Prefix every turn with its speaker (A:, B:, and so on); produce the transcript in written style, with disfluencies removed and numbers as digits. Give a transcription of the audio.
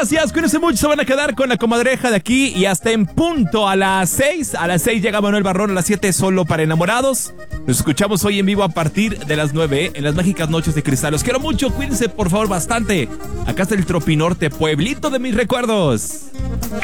A: gracias, cuídense mucho, se van a quedar con la comadreja de aquí y hasta en punto a las 6. A las 6 llega Manuel Barrón, a las 7 Solo para Enamorados. Nos escuchamos hoy en vivo a partir de las 9 en las mágicas noches de cristal. Los quiero mucho, cuídense por favor bastante. Acá está el Tropinorte, pueblito de mis recuerdos.